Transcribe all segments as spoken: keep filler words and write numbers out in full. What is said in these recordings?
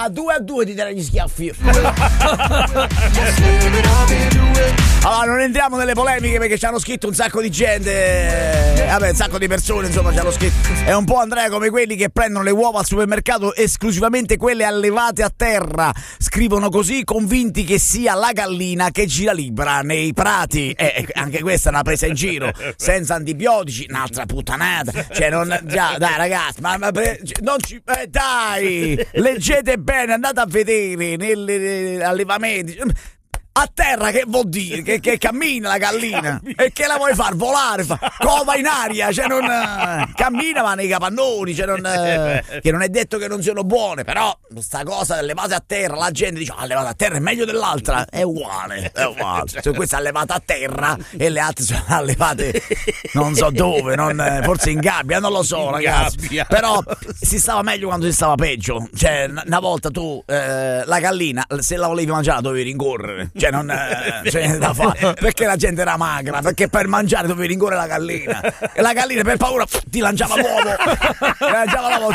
a due a due ti darei gli schiaffi. Allora, non entriamo nelle polemiche perché ci hanno scritto un sacco di gente, vabbè, un sacco di persone, insomma, ci hanno scritto. È un po' Andrea come quelli che prendono le uova al supermercato, esclusivamente quelle allevate a terra. Scrivono così, convinti che sia la gallina che gira libera nei prati. Eh, anche questa è una presa in giro, senza antibiotici, un'altra puttanata. Cioè, non, già, dai ragazzi, ma, ma non ci, eh, dai, leggete bene, andate a vedere negli allevamenti. A terra che vuol dire? Che, che cammina la gallina? E che la vuoi far volare? Fa, cova in aria, cioè non cammina ma nei capannoni, cioè non, che non è detto che non siano buone, però sta cosa allevate a terra, la gente dice ah, allevata a terra è meglio dell'altra, è uguale, è uguale. Cioè, questa è allevata a terra e le altre sono allevate non so dove, non, forse in gabbia, non lo so, ragazzi. Però si stava meglio quando si stava peggio. Cioè, una volta tu eh, la gallina, se la volevi mangiare dovevi rincorrere. Cioè non eh, c'è niente da fare, perché la gente era magra, perché per mangiare dovevi rincorrere la gallina e la gallina per paura pff, ti lanciava l'uovo, ti lanciava l'uovo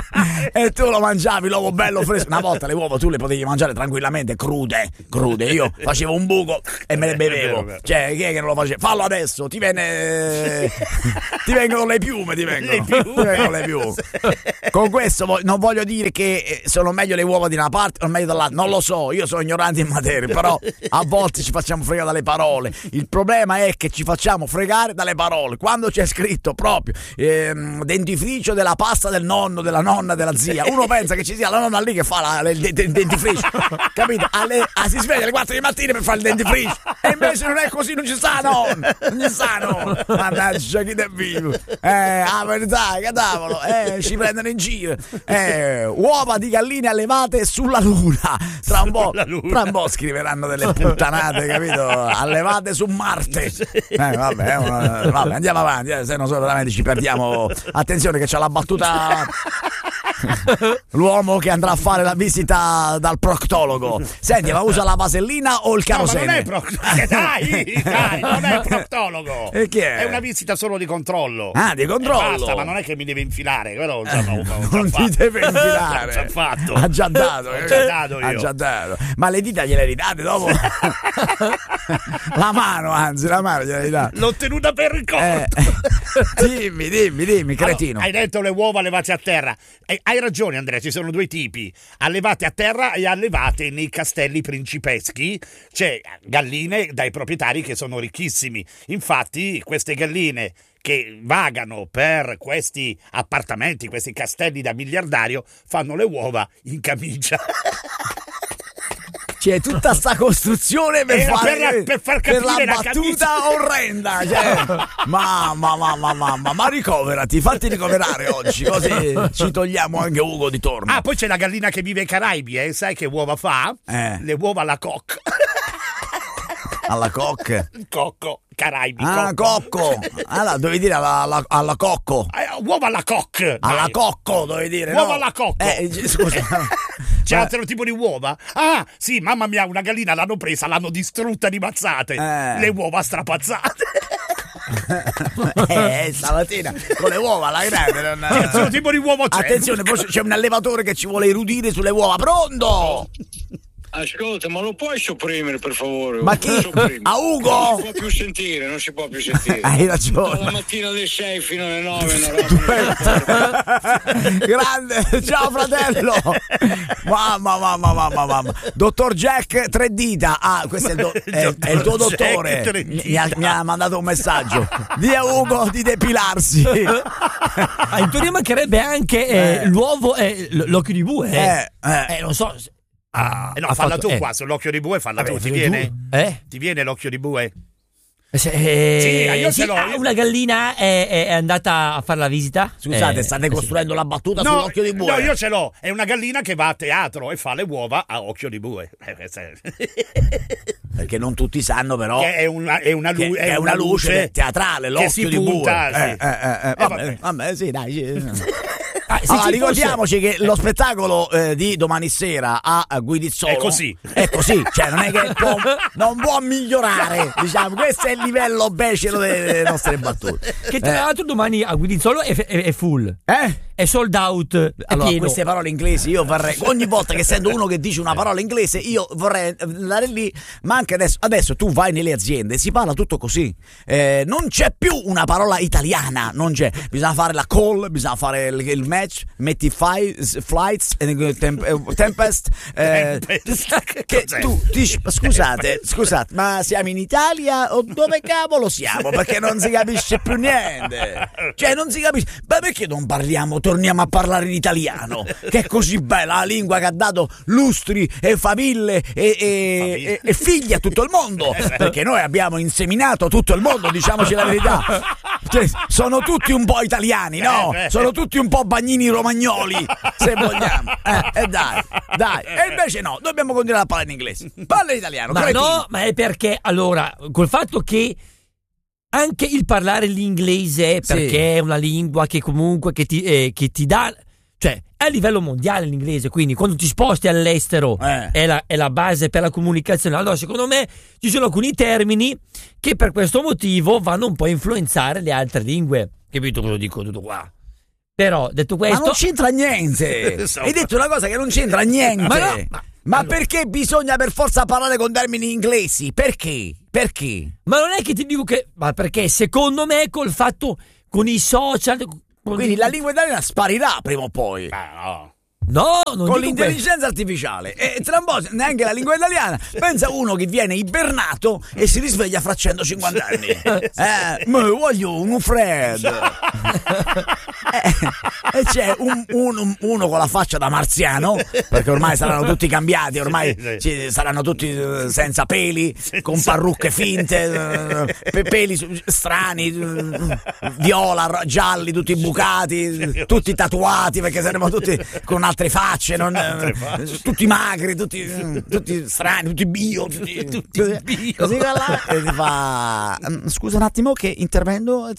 e tu lo mangiavi, l'uovo bello fresco. Una volta le uova tu le potevi mangiare tranquillamente crude, crude. Io facevo un buco e me le bevevo. Cioè chi è che non lo faceva? Fallo adesso, ti viene ti vengono le piume, ti vengono le piume, ti vengono le piume. Con questo non voglio dire che sono meglio le uova di una parte o meglio dall'altra, non lo so, io sono ignorante in materia, però a volte ci facciamo fregare dalle parole. Il problema è che ci facciamo fregare dalle parole. Quando c'è scritto proprio ehm, dentifricio della pasta del nonno, della nonna, della zia, uno pensa che ci sia la nonna lì che fa la, il, il dentifricio, capito? Alle, ah, si sveglia alle quattro di mattina per fare il dentifricio e invece non è così, non ci sta nonna, non ci sta nonna. Mannaggia chi è vivo. Eh, la verità, cadavolo, eh, ci prendono in giro. Eh, uova di galline allevate sulla luna. Tra un po', tra un po' scriveranno delle puttanate, capito? Allevate su Marte. Eh, vabbè, una, vabbè, andiamo avanti, eh, se no veramente ci perdiamo. Attenzione che c'è la battuta. L'uomo che andrà a fare la visita dal proctologo. Senti, ma usa la vasellina o il carosene? No, ma non è proctologo. Dai, dai, non è proctologo. E che è? È una visita solo di controllo. Ah, di controllo. E basta, ma non è che mi deve infilare, però già, no, non, non ti deve infilare. Già fatto. Ha già dato. Ho già dato io. Ha già dato. Ma le dita gliele ridate dopo? La mano, anzi, la mano gliele ridate. L'ho tenuta per ricordo. Eh, dimmi, dimmi, dimmi, cretino. Allora, hai detto le uova allevate a terra. E hai ragione, Andrea, ci sono due tipi: allevate a terra e allevate nei castelli principeschi. C'è galline dai proprietari che sono ricchissimi. Infatti, queste galline che vagano per questi appartamenti, questi castelli da miliardario, fanno le uova in camicia. C'è tutta sta costruzione per, fare, per, per far capire per la, la battuta camicia orrenda, cioè, mamma mamma mamma ma ricoverati, fatti ricoverare oggi, così ci togliamo anche Ugo di torno. Ah, poi c'è la gallina che vive ai Caraibi, eh? Sai che uova fa? Eh. Le uova alla coque. Alla coque? Cocco, Caraibi. Ah, cocco. cocco. Allora, dovevi dire alla, alla, alla cocco. Eh, uova alla coque. Alla dai. Cocco, dovevi dire. Uova no? alla cocco. Eh, scusa. C'è Beh. altro tipo di uova? Ah, sì, mamma mia, una gallina l'hanno presa, l'hanno distrutta di mazzate. Eh. Le uova strapazzate. eh, stamattina con le uova alla grande non... Che altro tipo di uovo c'è? Attenzione, poi c'è un allevatore che ci vuole erudire sulle uova. Pronto? Ascolta, ma lo puoi sopprimere per favore? Ma chi? A Ugo? Non si può più sentire, non si può più sentire. Hai ragione. Dalla mattina alle sei fino alle nove una roba. Grande, ciao fratello. Mamma, mamma, mamma, mamma. Dottor Jack tre dita. Ah, questo è il, do- è, è il tuo dottore. Mi ha, mi ha mandato un messaggio. Di a Ugo di depilarsi. Ah, in teoria mancherebbe anche eh, eh. l'uovo e eh, l'occhio di bue. Eh, eh. eh non so. Ah, eh no, falla fatto, tu eh. qua sull'occhio di bue, falla tu, ti viene? Eh? Ti viene l'occhio di bue? Se, eh, sì, io sì, ce l'ho. Ah, una gallina è, è andata a fare la visita. Scusate, eh, state costruendo sì. la battuta no, sull'occhio di bue? No, io ce l'ho. È una gallina che va a teatro e fa le uova a occhio di bue. Perché non tutti sanno, però. Che è una, è una, lu- che è è una luce, luce teatrale, l'occhio si di punta, bue. Sì. Eh, eh, eh, eh, vabbè, vabbè. vabbè, sì, dai. Sì. Ah, allora, ricordiamoci fosse... che lo spettacolo eh, di domani sera a Guidizzolo è così, è così, cioè non è che può, non può migliorare, diciamo, questo è il livello becero delle nostre battute. Che tra l'altro eh. domani a Guidizzolo è, è, è full, eh? è sold out, è allora, pieno. Queste parole inglesi io vorrei, ogni volta che sento uno che dice una parola inglese io vorrei andare lì, ma anche adesso, adesso tu vai nelle aziende, si parla tutto così, eh, non c'è più una parola italiana, non c'è, bisogna fare la call, bisogna fare il, il match, metti fi, flights, temp, tempest, eh, che tu dici, scusate, scusate, ma siamo in Italia o dove cavolo siamo? Perché non si capisce più niente, cioè non si capisce, ma perché non parliamo, torniamo a parlare in italiano, che è così bella la lingua che ha dato lustri e famiglie e, e, e, e figli a tutto il mondo, perché noi abbiamo inseminato tutto il mondo, diciamoci la verità, cioè, sono tutti un po' italiani, no? Sono tutti un po' bagnini romagnoli, se vogliamo, eh, eh dai, dai, e invece no, dobbiamo continuare a parlare in inglese, parla in italiano, ma cretino. no, ma è perché allora col fatto che anche il parlare l'inglese, perché sì. è una lingua che comunque che ti, eh, che ti dà, cioè è a livello mondiale l'inglese, quindi quando ti sposti all'estero eh. è, la, è la base per la comunicazione. Allora secondo me ci sono alcuni termini che per questo motivo vanno un po' a influenzare le altre lingue, capito cosa dico tutto qua? Però detto questo, ma non c'entra niente, hai detto una cosa che non c'entra niente, ma, no, ma, ma allora, perché bisogna per forza parlare con termini inglesi? Perché? Perché? ma non è che ti dico che, ma perché secondo me col fatto con i social, con Quindi la lingua italiana sparirà prima o poi. Ah, no, non Con dico l'intelligenza artificiale e tra un po' neanche la lingua italiana. Pensa uno che viene ibernato e si risveglia fra centocinquanta anni. Eh, ma voglio un Fred. eh, e c'è un, un, uno con la faccia da marziano, perché ormai saranno tutti cambiati, ormai sì, ci, saranno tutti uh, senza peli, con parrucche finte, uh, peli strani, uh, viola, gialli, tutti bucati, tutti tatuati, perché saremo tutti con altre facce, non, altre facce. tutti magri, tutti, tutti strani, tutti bio, tutti, tutti bio. Così là, e ti fa scusa un attimo che intervengo,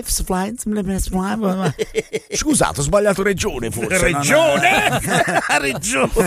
scusato, ho sbagliato regione forse. Regione? Regione.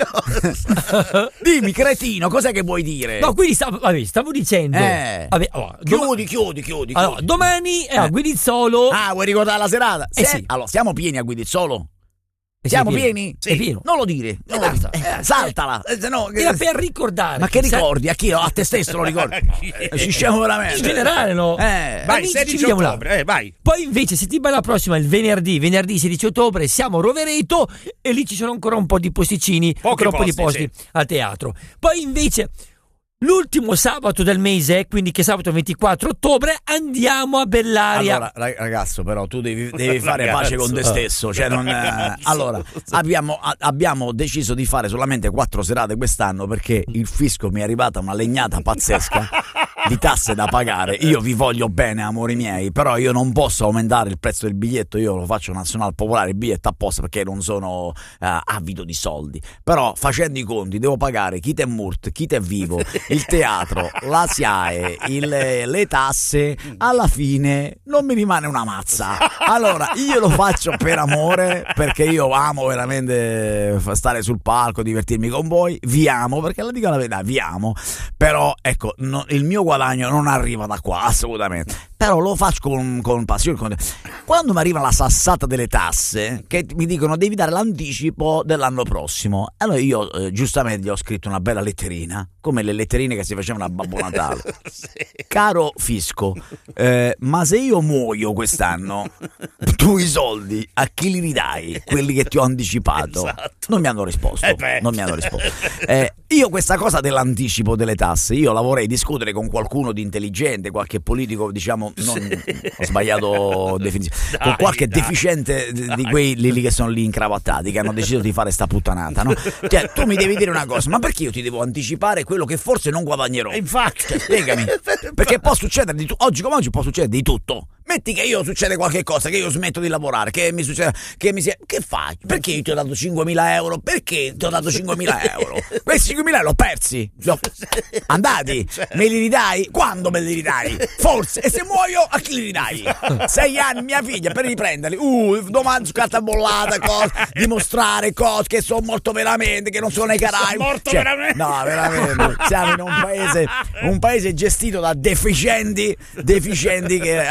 Dimmi cretino, cos'è che vuoi dire? No, quindi stavo, vabbè, stavo dicendo Eh. vabbè, allora, chiudi, doma- chiudi, chiudi, allora, chiudi. domani è a Eh. Guidizzolo. Ah, vuoi ricordare la serata? Eh Se- sì. Allora, siamo pieni a Guidizzolo? Eh, Siamo sì, è pieno. pieni? È pieno. Non lo dire, non lo basta. dire. Eh, saltala, eh, se no, Era per ricordare. ma che sai- ricordi? A chi? A te stesso lo ricordi? Eh, ci stiamo veramente. In generale, no? Eh, Vai, Amici, ci sedici vediamo là. ottobre, eh, vai. Poi invece settimana prossima, il venerdì, venerdì sedici ottobre, siamo a Rovereto e lì ci sono ancora un po' di posticini, Pochi ancora un po' di posti, posti al teatro. Poi invece l'ultimo sabato del mese, quindi che è sabato ventiquattro ottobre, andiamo a Bellaria. Allora, ra- ragazzo, però tu devi, devi fare Ragazzo. pace con te stesso. Cioè non, eh, allora, abbiamo, a- abbiamo deciso di fare solamente quattro serate quest'anno perché il fisco mi è arrivata una legnata pazzesca di tasse da pagare. Io vi voglio bene, amori miei, però io non posso aumentare il prezzo del biglietto. Io lo faccio nazionale popolare, il biglietto apposta perché non sono eh, avido di soldi. Però facendo i conti devo pagare chi te Murt, chi te Vivo, il teatro, la S I A E, il, le tasse. Alla fine non mi rimane una mazza. Allora io lo faccio per amore, perché io amo veramente stare sul palco, divertirmi con voi. Vi amo, perché la dico la verità, vi amo. Però ecco, no, il mio guadagno non arriva da qua, assolutamente. Però lo faccio con, con passione. Con... Quando mi arriva la sassata delle tasse, che mi dicono devi dare l'anticipo dell'anno prossimo, allora io eh, giustamente gli ho scritto una bella letterina, come le letterine che si facevano a Babbo Natale. Sì. Caro fisco, eh, ma se io muoio quest'anno, tu i soldi a chi li ridai? Quelli che ti ho anticipato? Esatto. Non mi hanno risposto. Eh beh. Non mi hanno risposto. Eh, io questa cosa dell'anticipo delle tasse, io la vorrei discutere con qualcuno di intelligente, qualche politico, diciamo, non, ho sbagliato definizione, Dai, con qualche dai, deficiente di dai. quelli lì che sono lì incravattati, che hanno deciso di fare sta puttanata, no? Cioè, tu mi devi dire una cosa, ma perché io ti devo anticipare quello che forse non guadagnerò? E infatti, Cioè, spiegami, perché può succedere di tu- oggi come oggi può succedere di tutto. Metti che io succede qualche cosa, che io smetto di lavorare, che mi succede, che mi sia, che fai? Perché io ti ho dato cinquemila euro? Perché ti ho dato cinquemila euro? Questi cinquemila l'ho persi, l'ho andati, me li ridai? Quando me li ridai? Forse, e se muoio a chi li ridai? Sei anni mia figlia per riprenderli, uh, domani su carta bollata, cose, dimostrare cose che sono morto veramente, che non sono nei Caraibi. morto Cioè, veramente? no, veramente, siamo in un paese, un paese gestito da deficienti, deficienti che abbiamo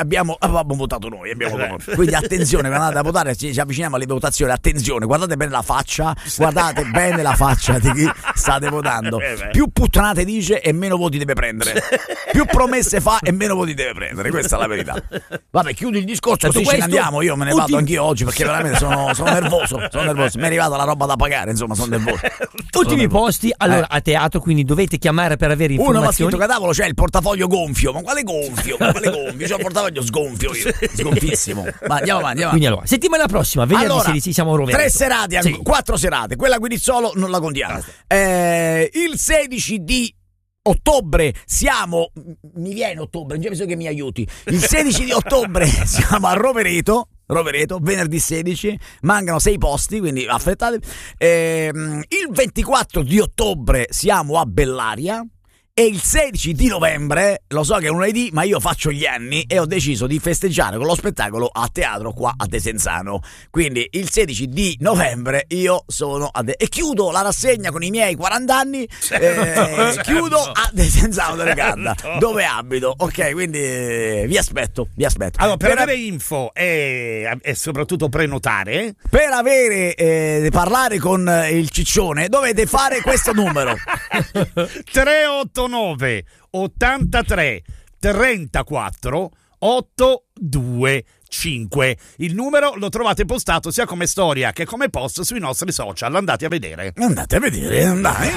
abbiamo votato noi, abbiamo votato noi. Quindi attenzione, quando andate a votare, ci, ci avviciniamo alle votazioni, attenzione, guardate bene la faccia, guardate bene la faccia di chi state votando. Più puttanate dice e meno voti deve prendere, più promesse fa e meno voti deve prendere, questa è la verità. Vabbè, chiudi il discorso, così ce ne andiamo, io me ne vado anch'io oggi perché veramente sono, sono nervoso, sono nervoso, mi è arrivata la roba da pagare, insomma sono nervoso. Ultimi posti, allora a teatro, quindi dovete chiamare per avere informazioni. Uno mi ha scritto che tavolo c'è il portafoglio gonfio, ma quale gonfio? Ma quale gonfio? C'ho il portafoglio sgonfio io, sgonfissimo. Ma andiamo avanti, andiamo Quindi allora, settimana prossima, venerdì allora, sedici siamo roventi. Tre serate, sì. quattro serate, quella Guidizzolo non la contiamo. Eh, il sedici di ottobre siamo, mi viene ottobre, non c'è bisogno che mi aiuti. Il sedici di ottobre siamo a Rovereto. Rovereto, venerdì sedici, mancano sei posti, quindi affrettate. Ehm, il ventiquattro di ottobre siamo a Bellaria. E il sedici di novembre, lo so che è un lunedì, ma io faccio gli anni e ho deciso di festeggiare con lo spettacolo a teatro qua a Desenzano. Quindi il sedici di novembre io sono a De- e chiudo la rassegna con i miei quaranta anni. Eh, chiudo a Desenzano delle Gadda, dove abito. Ok, quindi eh, vi aspetto, vi aspetto. Allora, per, per avere info e, e soprattutto prenotare, per avere eh, parlare con il ciccione dovete fare questo numero tre otto nove ottantatré trentaquattro ottocentoventicinque. Il numero lo trovate postato sia come storia che come post sui nostri social. Andate a vedere. Andate a vedere, dai.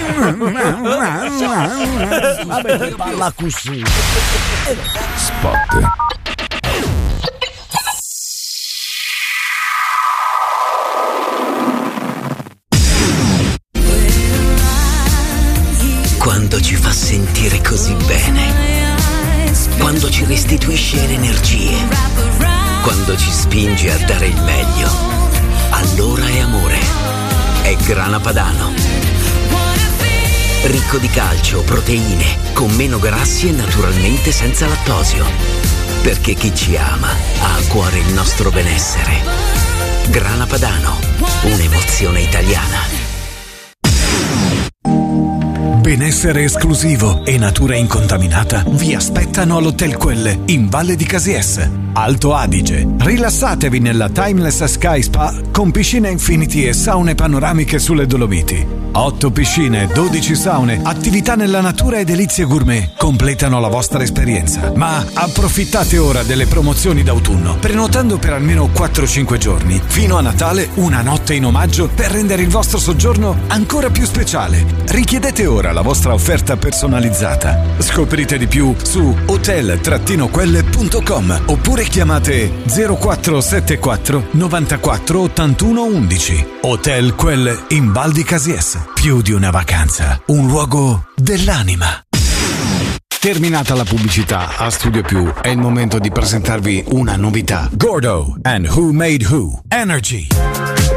Vabbè, parla così. Spot. Quando ci fa sentire così bene, quando ci restituisce le energie, quando ci spinge a dare il meglio, allora è amore. È Grana Padano. Ricco di calcio, proteine, con meno grassi e naturalmente senza lattosio. Perché chi ci ama ha a cuore il nostro benessere. Grana Padano, un'emozione italiana. Benessere esclusivo e natura incontaminata vi aspettano all'Hotel Quelle in Valle di Casies, Alto Adige. Rilassatevi nella Timeless Sky Spa con piscina Infinity e saune panoramiche sulle Dolomiti. otto piscine, dodici saune, attività nella natura e delizie gourmet completano la vostra esperienza. Ma approfittate ora delle promozioni d'autunno, prenotando per almeno quattro cinque giorni. Fino a Natale una notte in omaggio per rendere il vostro soggiorno ancora più speciale. Richiedete ora la vostra offerta personalizzata. Scoprite di più su hotel quelle punto com oppure chiamate zero quattro sette quattro novantaquattro ottantuno undici. Hotel Quelle in Val di Casies. Più di una vacanza, un luogo dell'anima. Terminata la pubblicità, a Studio Più è il momento di presentarvi una novità. Gordo and Who Made Who. Energy.